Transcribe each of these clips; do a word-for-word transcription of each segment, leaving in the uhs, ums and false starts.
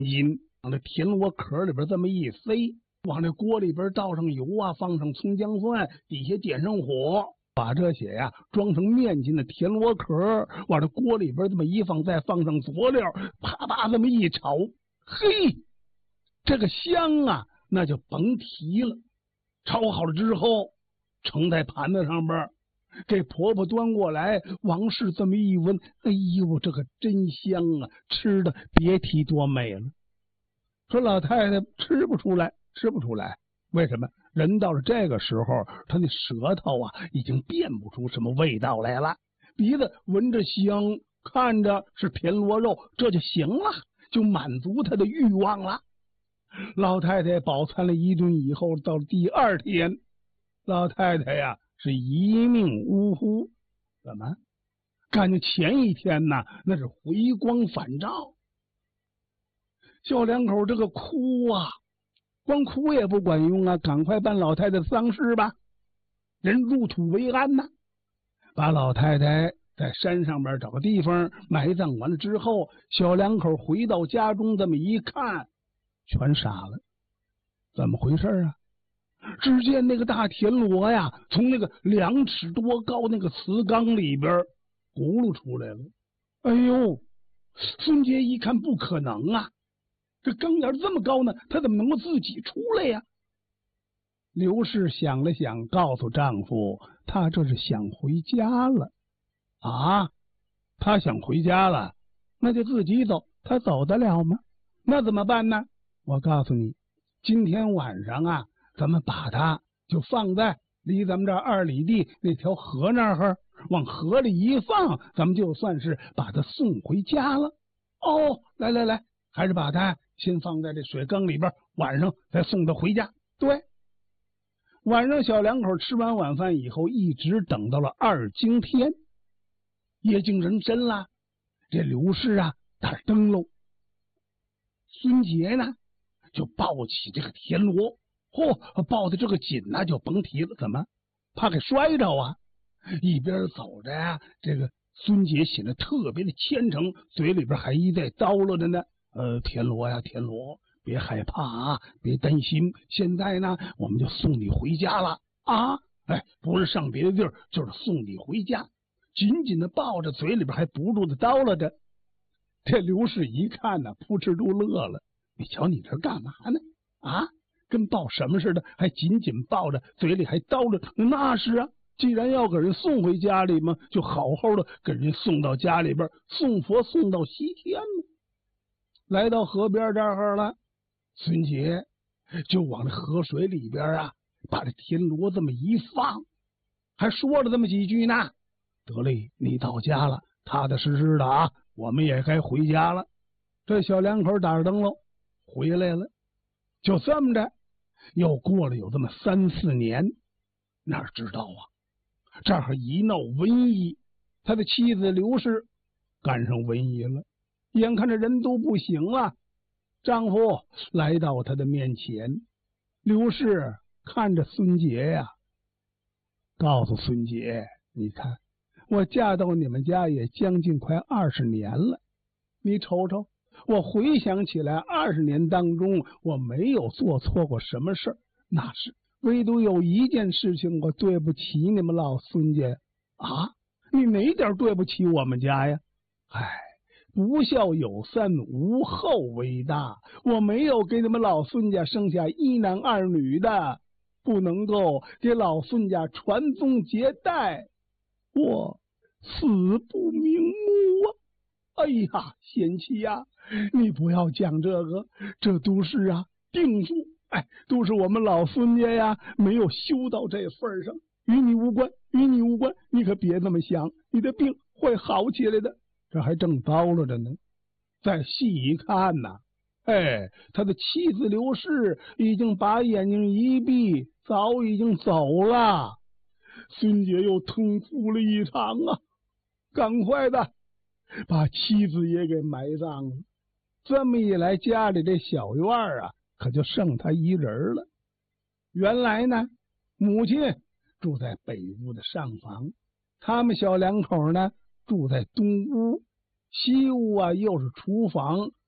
银往这田螺壳里边这么一塞，往这锅里边倒上油啊，放上葱姜蒜，底下点上火，把这些呀、啊、装成面筋的田螺壳往这锅里边这么一放，再放上佐料，啪啪这么一炒，嘿，这个香啊，那就甭提了。炒好了之后，盛在盘子上边，给婆婆端过来，王氏这么一闻，哎呦，这个真香啊，吃的别提多美了。说老太太吃不出来，吃不出来，为什么？人到了这个时候，他那舌头啊已经辨不出什么味道来了，鼻子闻着香，看着是田螺肉，这就行了，就满足他的欲望了。老太太饱餐了一顿以后，到第二天，老太太呀是一命呜呼。怎么？感觉前一天呢，那是回光返照。小两口这个哭啊，光哭也不管用啊，赶快办老太太的丧事吧，人入土为安呐。把老太太在山上边找个地方埋葬完了之后，小两口回到家中，这么一看，全傻了。怎么回事啊？只见那个大田螺呀，从那个两尺多高那个瓷缸里边轱辘出来了。哎呦，孙杰一看不可能啊，这缸眼这么高呢，他怎么能够自己出来呀？刘氏想了想，告诉丈夫，她这是想回家了。啊，她想回家了，那就自己走，她走得了吗？那怎么办呢？我告诉你，今天晚上啊，咱们把它就放在离咱们这二里地那条河那儿，往河里一放，咱们就算是把它送回家了。哦，来来来，还是把它先放在这水缸里边，晚上再送它回家。对，晚上小两口吃完晚饭以后，一直等到了二更天，夜静人深了。这刘氏啊打灯笼，孙杰呢就抱起这个田螺，嚯、哦，抱的这个紧呢、啊、就甭提了，怎么怕给摔着啊？一边走着呀、啊，这个孙杰显得特别的虔诚，嘴里边还一再叨唠着呢。呃，田螺呀，田螺，别害怕啊，别担心，现在呢，我们就送你回家了啊！哎，不是上别的地儿，就是送你回家。紧紧的抱着，嘴里边还不住的叨唠着。这刘氏一看呢，扑哧都乐了。你瞧你这干嘛呢？啊，跟抱什么似的，还紧紧抱着，嘴里还叨唠。那是啊，既然要给人送回家里嘛，就好好的给人送到家里边，送佛送到西天嘛。来到河边这儿了，孙杰就往这河水里边啊，把这田螺这么一放，还说了这么几句呢。得嘞，你到家了，踏踏实实的啊，我们也该回家了。这小两口打着灯笼回来了，就这么着，又过了有这么三四年，哪知道啊，这儿一闹瘟疫，他的妻子刘氏赶上瘟疫了。眼看着人都不行了，丈夫来到他的面前，刘氏看着孙杰呀，告诉孙杰，你看我嫁到你们家也将近快二十年了，你瞅瞅，我回想起来二十年当中我没有做错过什么事儿，那是唯独有一件事情我对不起你们老孙家啊！你哪点对不起我们家呀？唉，不孝有三，无后为大。我没有给你们老孙家生下一男二女的，不能够给老孙家传宗接代，我死不瞑目啊！哎呀，贤妻呀，你不要讲这个，这都是啊定数，哎，都是我们老孙家呀没有修到这份上，与你无关，与你无关，你可别这么想，你的病会好起来的。这还正叨唠着呢，再细一看呐，哎，他的妻子刘氏已经把眼睛一闭，早已经走了。孙杰又痛哭了一场啊，赶快的把妻子也给埋葬了。这么一来，家里这小院啊，可就剩他一人了。原来呢，母亲住在北屋的上房，他们小两口呢住在东屋，西屋啊又是厨房，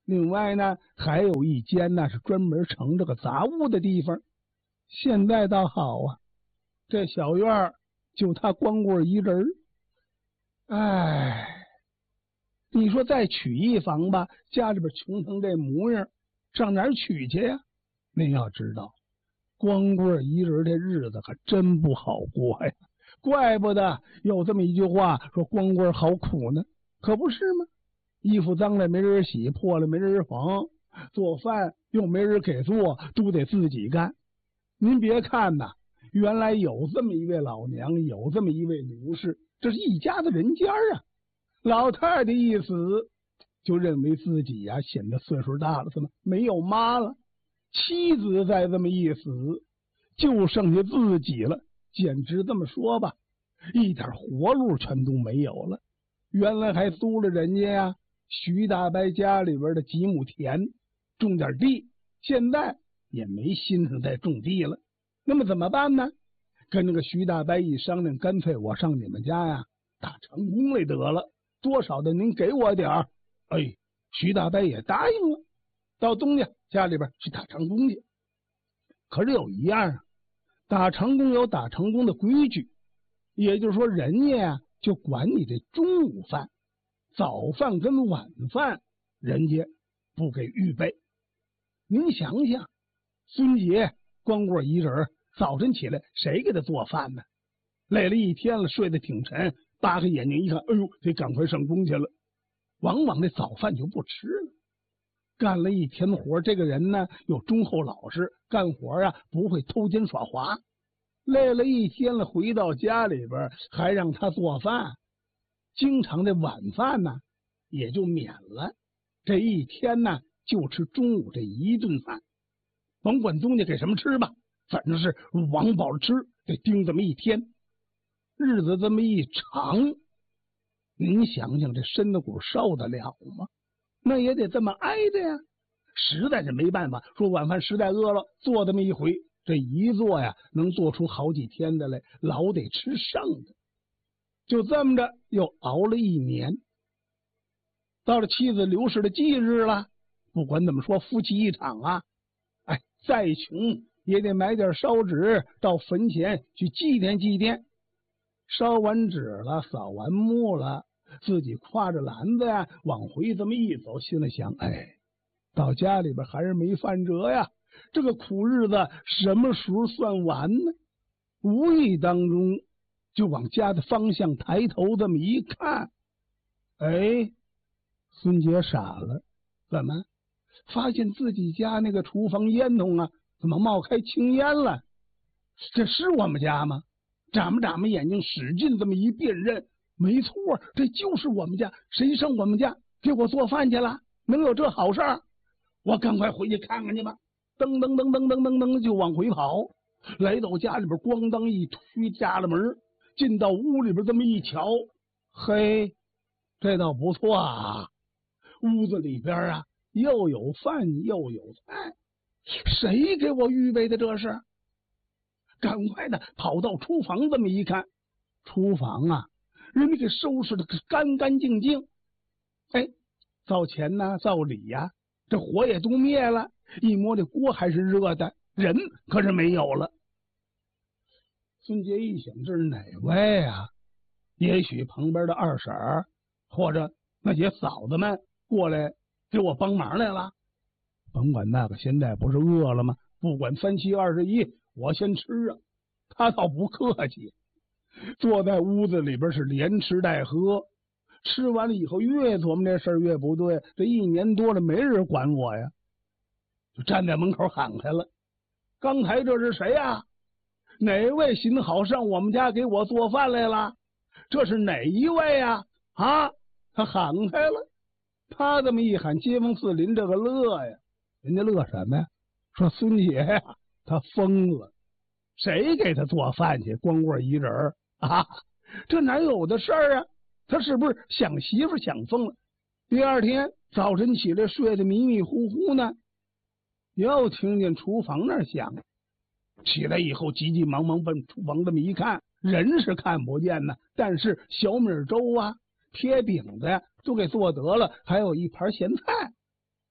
另外呢，还有一间呢是专门盛这个杂物的地方。现在倒好啊，这小院儿就他光棍一人。哎，你说再娶一房吧，家里边穷成这模样，上哪儿娶去呀？您要知道，光棍一人的日子可真不好过呀。怪不得有这么一句话说光棍好苦呢，可不是吗？衣服脏了没人洗，破了没人缝，做饭又没人给做，都得自己干。您别看呐，原来有这么一位老娘，有这么一位刘氏，这是一家的人家啊。老太太一死，就认为自己呀、啊、显得岁数大了，怎么没有妈了？妻子再这么一死，就剩下自己了。简直这么说吧，一点活路全都没有了。原来还租了人家呀、啊、徐大伯家里边的几亩田，种点地，现在也没心思再种地了。那么怎么办呢？跟那个徐大伯一商量，干脆我上你们家呀打长工来得了，多少的您给我点儿。哎，徐大伯也答应了，到东家家里边去打长工去。可是有一样啊，打长工有打长工的规矩，也就是说人家呀就管你这中午饭，早饭跟晚饭人家不给预备。您想想，孙杰光棍一人，早晨起来谁给他做饭呢？累了一天了，睡得挺沉，扒开眼睛一看，哎呦，得赶快上工去了。往往这早饭就不吃了。干了一天活，这个人呢又忠厚老实，干活啊不会偷奸耍滑。累了一天了，回到家里边还让他做饭，经常这晚饭呢也就免了。这一天呢就吃中午这一顿饭，甭管东家给什么吃吧，反正是往饱了吃，得盯这么一天。日子这么一长，您想想这身子骨受得了吗？那也得这么挨着呀。实在是没办法，说晚饭实在饿了，做这么一回，这一做呀能做出好几天的来，老得吃剩的。就这么着又熬了一年，到了妻子刘氏的忌日了。不管怎么说，夫妻一场啊，哎，再穷也得买点烧纸到坟前去祭奠祭奠。烧完纸了，扫完墓了，自己挎着篮子呀往回这么一走，心里想，哎，到家里边还是没饭辙呀，这个苦日子什么时候算完呢？无意当中就往家的方向抬头这么一看，哎，孙杰傻了，怎么发现自己家那个厨房烟囱啊怎么冒开青烟了？这是我们家吗？眨巴眨巴眼睛，使劲这么一辨认，没错，这就是我们家。谁上我们家给我做饭去了？能有这好事儿？我赶快回去看看去吧。噔噔噔噔噔噔噔就往回跑，来到家里边，咣当一推家了门，进到屋里边这么一瞧，嘿，这倒不错啊。屋子里边啊又有饭又有菜，谁给我预备的这是？赶快的跑到厨房这么一看，厨房啊人家给收拾的干干净净。哎，灶前呢灶里呀、啊、这火也都灭了，一摸这锅还是热的，人可是没有了。孙杰一想，这是哪位啊？也许旁边的二婶儿或者那些嫂子们过来给我帮忙来了。甭管那个，现在不是饿了吗？不管三七二十一，我先吃啊！他倒不客气，坐在屋子里边是连吃带喝。吃完了以后，越琢磨这事儿越不对。这一年多了，没人管我呀，就站在门口喊开了：“刚才这是谁呀？哪位行好上我们家给我做饭来了？这是哪一位呀？”啊，他喊开了。他这么一喊，街坊四邻这个乐呀，人家乐什么呀？说孙杰呀，他疯了，谁给他做饭去？光棍一人啊，这哪有的事儿啊？他是不是想媳妇想疯了？第二天早晨起来睡得迷迷糊糊呢，又听见厨房那儿响，起来以后急急忙忙奔厨房这么一看，人是看不见呢，但是小米粥啊、贴饼子呀都给做得了，还有一盘咸菜。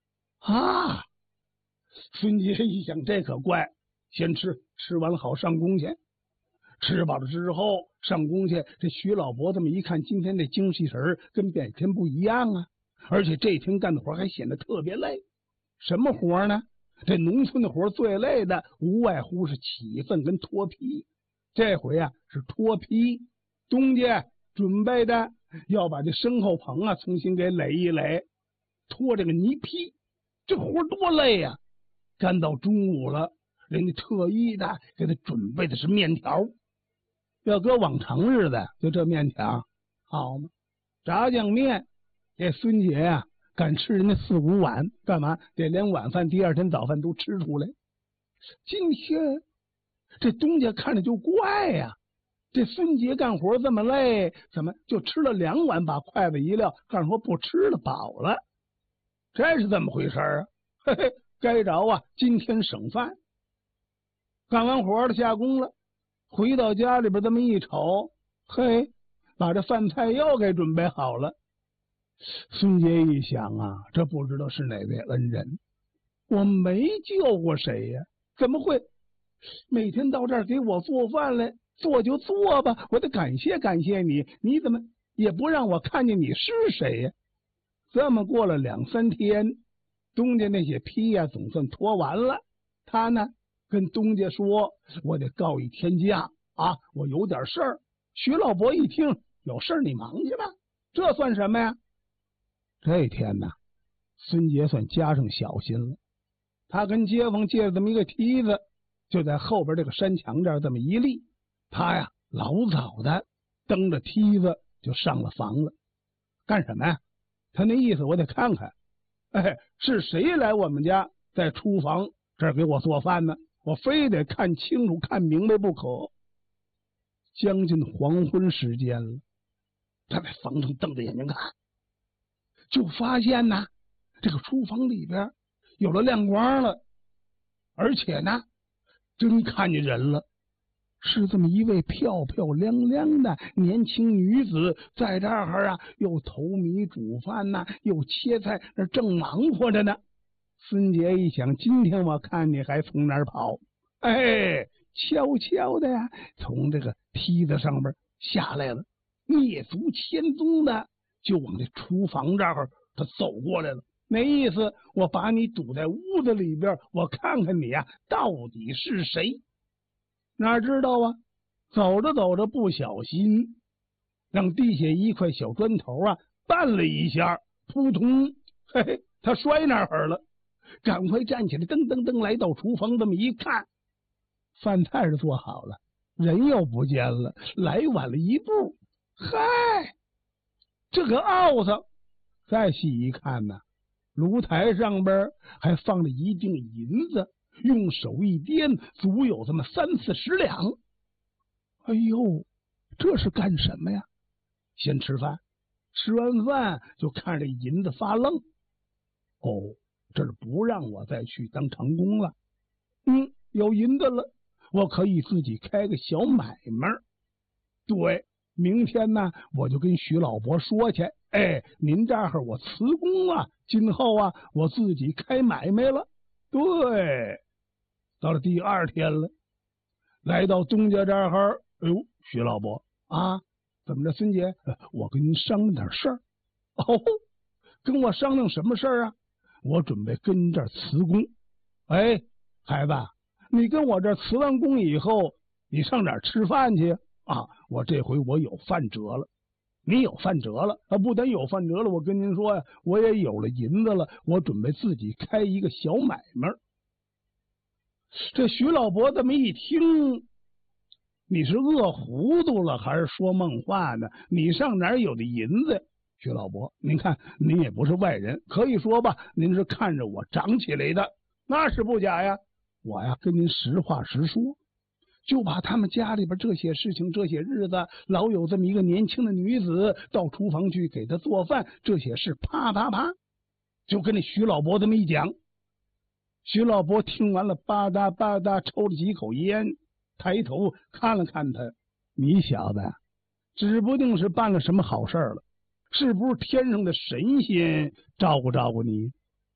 啊！孙杰一想，这可怪，先吃，吃完了好上工去。吃饱了之后上工去，这徐老伯这么一看，今天这精气神跟每天不一样啊，而且这天干的活还显得特别累。什么活呢？这农村的活最累的无外乎是起粪跟脱皮。这回啊是脱皮，东家准备的要把这牲口棚啊重新给垒一垒，脱这个泥坯，这活多累呀、啊！干到中午了，人家特意的给他准备的是面条。要搁往常日子，就这面条好吗？炸酱面，这孙杰呀、啊，敢吃人家四五碗，干嘛？得连晚饭、第二天早饭都吃出来。今天这东家看着就怪呀、啊，这孙杰干活这么累，怎么就吃了两碗，把筷子一撂，干活不吃了，饱了？这是怎么回事啊？嘿嘿，该着啊，今天省饭。干完活了，下工了。回到家里边这么一瞅，嘿，把这饭菜又给准备好了。孙杰一想啊，这不知道是哪位恩人，我没救过谁呀、啊？怎么会每天到这儿给我做饭来？做就做吧，我得感谢感谢你，你怎么也不让我看见你是谁呀、啊？这么过了两三天，东家那些坯呀总算脱完了，他呢跟东家说，我得告一天假啊，我有点事儿。徐老伯一听，有事儿你忙去吧，这算什么呀？这天呢，孙杰算加上小心了，他跟街坊借了这么一个梯子，就在后边这个山墙这儿这么一立，他呀老早的蹬着梯子就上了房了。干什么呀？他那意思我得看看，哎，是谁来我们家在厨房这儿给我做饭呢？我非得看清楚看明白不可。将近黄昏时间了，他在房上瞪着眼睛看，就发现呢这个厨房里边有了亮光了，而且呢真看见人了，是这么一位漂漂亮亮的年轻女子，在这儿啊又投米煮饭呐、啊，又切菜，那正忙活着呢。孙杰一想，今天我看你还从哪儿跑？哎，悄悄的呀，从这个梯子上边下来了，蹑足潜踪的就往这厨房这儿他走过来了。那意思，我把你堵在屋子里边，我看看你呀、啊、到底是谁。哪知道啊，走着走着不小心让地下一块小砖头啊绊了一下，扑通，嘿嘿，他摔那儿了。赶快站起来，噔噔噔来到厨房，这么一看，饭菜是做好了，人又不见了，来晚了一步。嗨，这个奥子！再细一看呢，炉台上边还放着一锭银子，用手一掂，足有这么三四十两。哎呦，这是干什么呀？先吃饭，吃完饭就看着银子发愣。哦，这是不让我再去当长工了。嗯，有银子了，我可以自己开个小买卖。对，明天呢，我就跟徐老伯说去。哎，您这儿我辞工啊，今后啊，我自己开买卖了。对，到了第二天了，来到东家这儿，哎呦，徐老伯啊，怎么着，孙杰，我跟您商量点事儿。哦，跟我商量什么事儿啊？我准备跟这儿辞工。哎，孩子，你跟我这儿辞完工以后，你上哪儿吃饭去啊？我这回我有饭辙了。你有饭辙了啊？不但有饭辙了，我跟您说呀，我也有了银子了，我准备自己开一个小买卖。这徐老伯这么一听，你是饿糊涂了还是说梦话呢？你上哪儿有的银子？徐老伯，您看您也不是外人，可以说吧，您是看着我长起来的，那是不假呀。我呀跟您实话实说，就把他们家里边这些事情，这些日子老有这么一个年轻的女子到厨房去给他做饭，这些事啪啪啪就跟那徐老伯这么一讲。徐老伯听完了，吧嗒吧嗒抽了几口烟，抬头看了看他，你小子指不定是办了什么好事了，是不是天上的神仙照顾照顾你？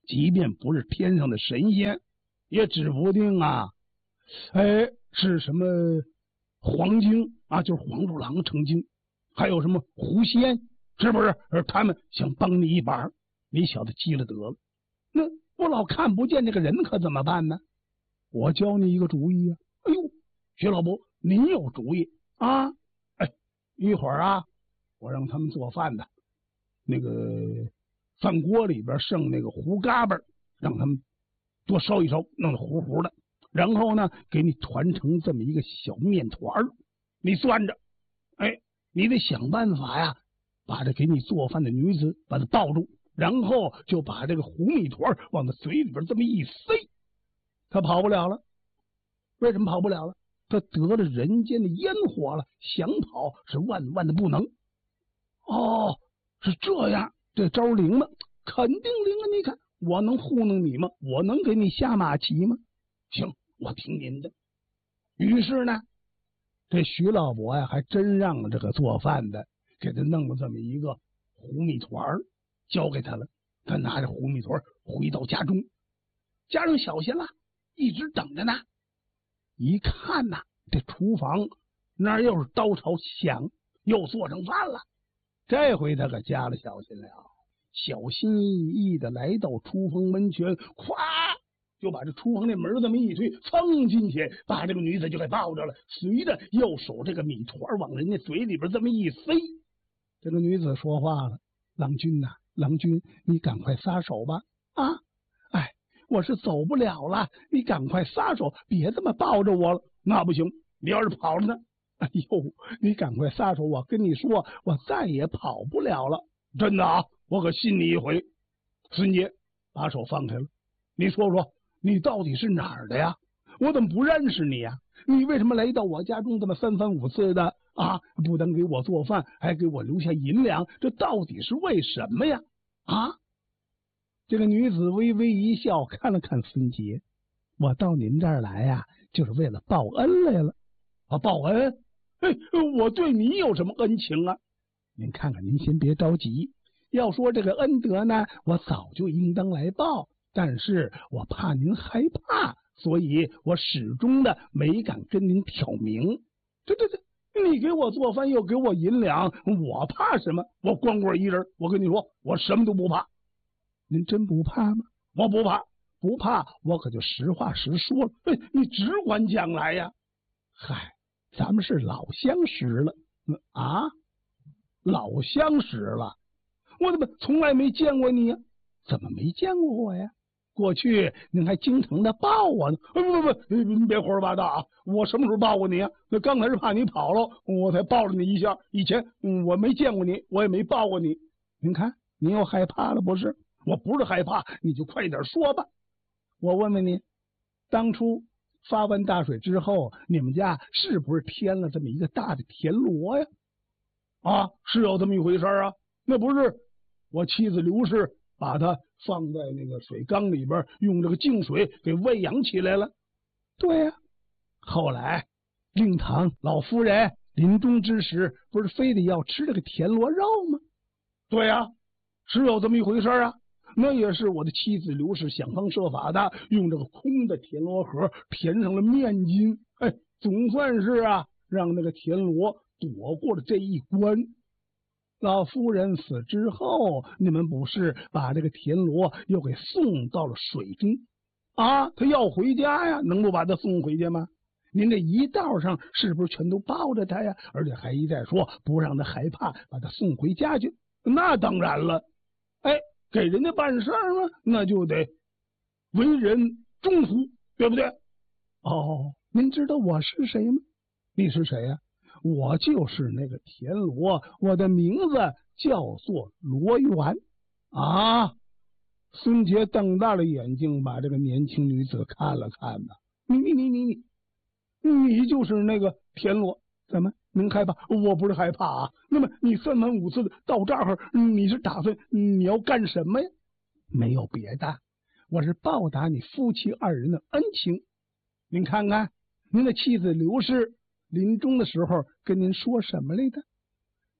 即便不是天上的神仙，也指不定啊，哎，是什么黄精啊，就是黄鼠狼成精，还有什么狐仙，是不是？而他们想帮你一把，你小子急了得了。那我老看不见这个人，可怎么办呢？我教你一个主意啊！哎呦，徐老伯，您有主意啊？哎，一会儿啊，我让他们做饭的，那个饭锅里边剩那个糊嘎巴，让他们多烧一烧，弄得糊糊的。然后呢，给你团成这么一个小面团儿，你攥着，哎，你得想办法呀，把这给你做饭的女子把她抱住，然后就把这个糊米团往她嘴里边这么一塞，她跑不了了。为什么跑不了了？她得了人间的烟火了，想跑是万万的不能。哦，是这样，这招灵吗？肯定灵啊！你看，我能糊弄你吗？我能给你下马棋吗？行，我听您的。于是呢，这徐老伯呀，还真让这个做饭的给他弄了这么一个糊米团儿，交给他了。他拿着糊米团回到家中，家上小心了，一直等着呢。一看呐，这厨房那又是刀朝响，又做上饭了。这回他可加了小心了，小心翼翼的来到厨房门前，咵就把这厨房那门这么一推，噌进去，把这个女子就给抱着了。随着右手这个米团往人家嘴里边这么一塞，这个女子说话了：“郎君呐、啊，郎君，你赶快撒手吧！啊，哎，我是走不了了，你赶快撒手，别这么抱着我了。那不行，你要是跑了呢？哎呦，你赶快撒手！我跟你说，我再也跑不了了。真的啊，我可信你一回。”孙杰把手放开了，你说说。你到底是哪儿的呀？我怎么不认识你呀？你为什么来到我家中这么三番五次的啊？不但给我做饭，还给我留下银两，这到底是为什么呀？啊！这个女子微微一笑，看了看孙杰，我到您这儿来呀、啊，就是为了报恩来了。啊，报恩？哎，我对你有什么恩情啊？您看看，您先别着急。要说这个恩德呢，我早就应当来报。但是我怕您害怕，所以我始终的没敢跟您挑明。这这这，你给我做饭又给我银两，我怕什么？我光棍一人，我跟你说，我什么都不怕。您真不怕吗？我不怕，不怕，我可就实话实说了。哎，你只管讲来呀。嗨，咱们是老相识了啊，老相识了，我怎么从来没见过你呀？怎么没见过我呀？过去您还经常的抱我呢。不不不，您别胡说八道啊！我什么时候抱过你啊？那刚才是怕你跑了，我才抱了你一下。以前我没见过你，我也没抱过你。您看，你又害怕了不是？我不是害怕，你就快点说吧。我问问你，当初发完大水之后，你们家是不是添了这么一个大的田螺呀？啊，是有这么一回事啊。那不是我妻子刘氏把它放在那个水缸里边，用这个净水给喂养起来了。对呀、啊，后来令堂老夫人临终之时，不是非得要吃这个田螺肉吗？对呀、啊，是有这么一回事啊。那也是我的妻子刘氏想方设法的，用这个空的田螺盒填上了面筋，哎，总算是啊，让那个田螺躲过了这一关。老夫人死之后，你们不是把这个田螺又给送到了水中啊？他要回家呀，能不把他送回去吗？您这一道上是不是全都抱着他呀？而且还一再说不让他害怕，把他送回家去。那当然了，哎，给人家办事儿嘛，那就得为人忠服，对不对？哦，您知道我是谁吗？你是谁呀？我就是那个田螺，我的名字叫做罗元啊！孙杰瞪大了眼睛，把这个年轻女子看了看呢。你你你你你，你就是那个田螺？怎么您害怕？我不是害怕啊。那么你三番五次的到这儿，你是打算你要干什么呀？没有别的，我是报答你夫妻二人的恩情。您看看，您的妻子刘氏临终的时候跟您说什么来的？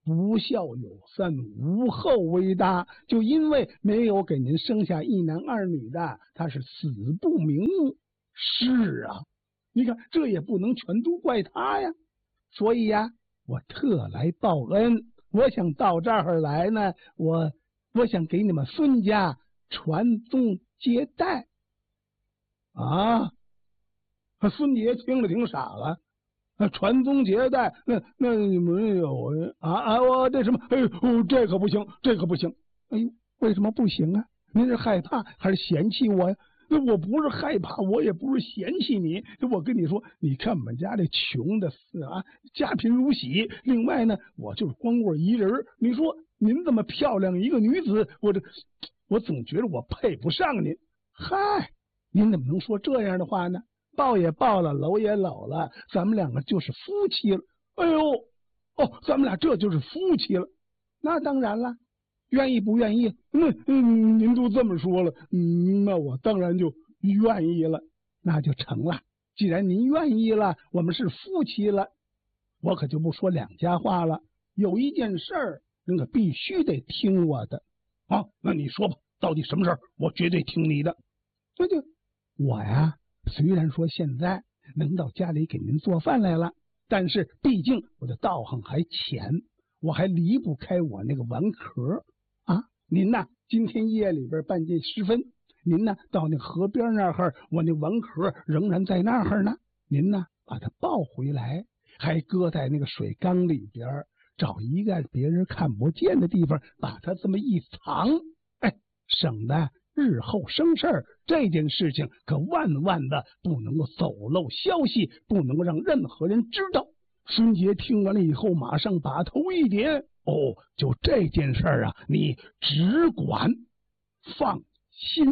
不孝有三，无后为大。就因为没有给您生下一男二女的，他是死不瞑目。是啊，你看这也不能全都怪他呀。所以呀，我特来报恩。我想到这儿来呢，我我想给你们孙家传宗接代。啊，孙杰听了挺傻了。啊，传宗接代，那那你们有啊啊！我这什么？哎呦，这可不行，这可不行！哎呦，为什么不行啊？您是害怕还是嫌弃我呀？那我不是害怕，我也不是嫌弃你。我跟你说，你看我们家这穷的是啊，家贫如洗。另外呢，我就是光棍一人。你说您这么漂亮一个女子，我这我总觉得我配不上您。嗨，您怎么能说这样的话呢？抱也抱了，搂也搂了，咱们两个就是夫妻了。哎呦，哦，咱们俩这就是夫妻了。那当然了，愿意不愿意？那嗯，您都这么说了，嗯，那我当然就愿意了，那就成了。既然您愿意了，我们是夫妻了，我可就不说两家话了。有一件事儿，您可必须得听我的。啊，那你说吧，到底什么事儿？我绝对听你的。对对，我呀。虽然说现在能到家里给您做饭来了，但是毕竟我的道行还浅，我还离不开我那个碗壳啊。您呢，今天夜里边半夜时分，您呢到那河边那儿，我那碗壳仍然在那儿呢。您呢把它抱回来，还搁在那个水缸里边，找一个别人看不见的地方，把它这么一藏，哎，省得日后生事儿。这件事情可万万的不能够走漏消息，不能够让任何人知道。孙杰听完了以后，马上把头一点，哦，就这件事儿啊，你只管放心。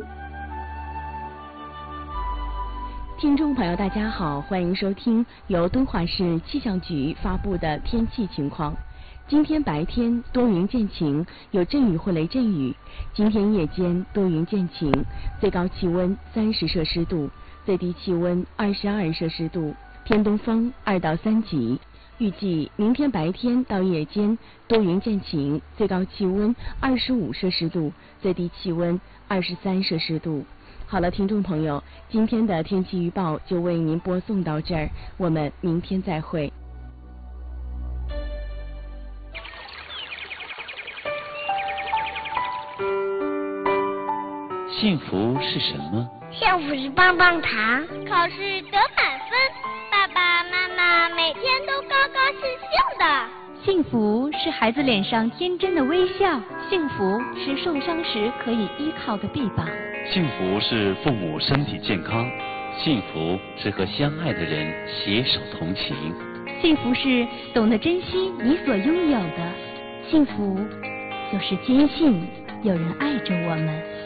听众朋友大家好，欢迎收听由敦化市气象局发布的天气情况。今天白天多云见晴，有阵雨或雷阵雨。今天夜间多云见晴，最高气温三十摄氏度，最低气温二十二摄氏度，偏东风二到三级。预计明天白天到夜间多云见晴，最高气温二十五摄氏度，最低气温二十三摄氏度。好了，听众朋友，今天的天气预报就为您播送到这儿，我们明天再会。 幸福是什么？ 幸福是棒棒糖， 考试得满分，爸爸妈妈每天都高高兴兴的。 幸福是孩子脸上天真的微笑，幸福是受伤时可以依靠的臂膀。 幸福是父母身体健康，幸福是和相爱的人携手同行， 幸福是懂得珍惜你所拥有的，幸福就是坚信有人爱着我们。